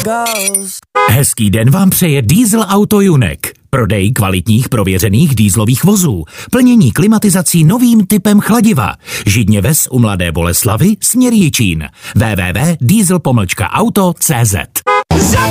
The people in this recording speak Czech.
Hezký den vám přeje Diesel Auto Junek. Prodej kvalitních prověřených dieselových vozů. Plnění klimatizací novým typem chladiva. Židně ves u Mladé Boleslavi, směr Jičín. www.diesel-auto.cz